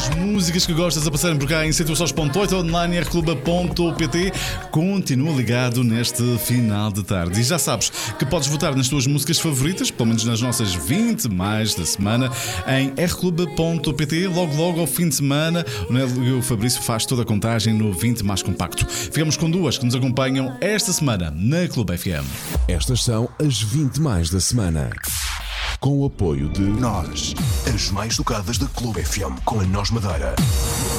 Músicas que gostas a passarem por cá em situações.8 online rclub.pt. Continua ligado neste final de tarde. E já sabes que podes votar nas tuas músicas favoritas, pelo menos nas nossas 20 mais da semana, em rclub.pt. Logo ao fim de semana, o Nélio e o Fabrício faz toda a contagem no 20 mais compacto. Ficamos com duas que nos acompanham esta semana na Clube FM. Estas são as 20 mais da semana. Com o apoio de Nós, as mais tocadas da Clube FM com a Nós Madeira.